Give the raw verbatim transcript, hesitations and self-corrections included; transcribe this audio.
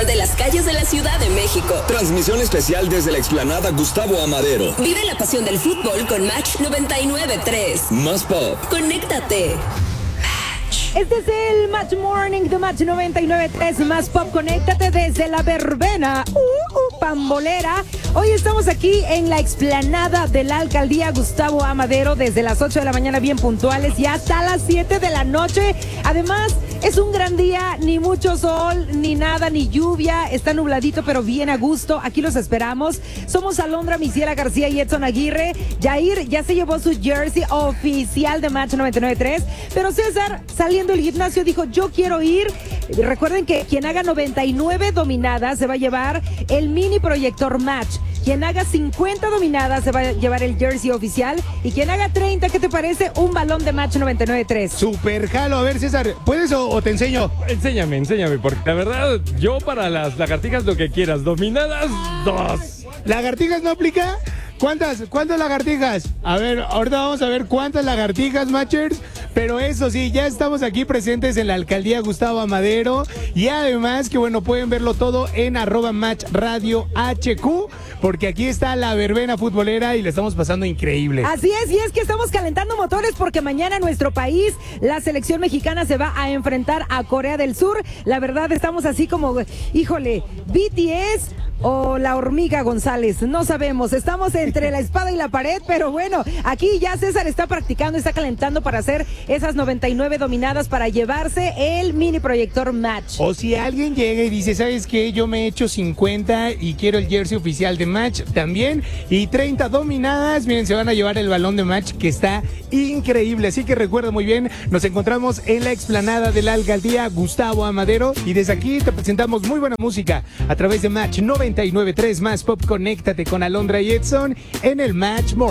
control de las calles de la Ciudad de México. Transmisión especial desde la explanada Gustavo Amadero. Vive la pasión del fútbol con Match noventa y nueve punto tres. Más pop. Conéctate. Este es el Match Morning de Match noventa y nueve punto tres, Más Pop. Conéctate desde la verbena, uh, uh, pambolera. Hoy estamos aquí en la explanada de la alcaldía Gustavo Amadero desde las ocho de la mañana bien puntuales y hasta las siete de la noche. Además, es un gran día, ni mucho sol, ni nada, ni lluvia. Está nubladito, pero bien a gusto. Aquí los esperamos. Somos Alondra, Misiela García y Edson Aguirre. Jair ya se llevó su jersey oficial de Match noventa y nueve punto tres, pero César, saliendo del gimnasio, dijo, yo quiero ir. Recuerden que quien haga noventa y nueve dominadas se va a llevar el mini proyector Match. Quien haga cincuenta dominadas se va a llevar el jersey oficial. Y quien haga treinta, ¿qué te parece? Un balón de Match noventa y nueve punto tres. Super jalo. A ver, César, ¿puedes o, o te enseño? Enséñame, enséñame, porque la verdad, yo para las lagartijas lo que quieras. Dominadas, dos. ¿Lagartijas no aplica? ¿Cuántas, cuántas lagartijas? A ver, ahorita vamos a ver cuántas lagartijas, Matchers. Pero eso sí, ya estamos aquí presentes en la alcaldía Gustavo Amadero. Y además que bueno, pueden verlo todo en arroba Match Radio H Q. Porque aquí está la verbena futbolera y le estamos pasando increíble. Así es, y es que estamos calentando motores porque mañana en nuestro país la selección mexicana se va a enfrentar a Corea del Sur. La verdad estamos así como, híjole, B T S o la hormiga González, no sabemos, estamos entre la espada y la pared, pero bueno, aquí ya César está practicando, está calentando para hacer esas noventa y nueve dominadas para llevarse el mini proyector Match. O si alguien llega y dice, ¿sabes qué? Yo me he hecho cincuenta y quiero el jersey oficial de Match también, y treinta dominadas, miren, se van a llevar el balón de Match que está increíble, así que recuerda muy bien, nos encontramos en la explanada de la alcaldía Gustavo Amadero y desde aquí te presentamos muy buena música a través de Match noventa y nueve punto tres Más Pop. Conéctate con Alondra y Edson en el Match Morning.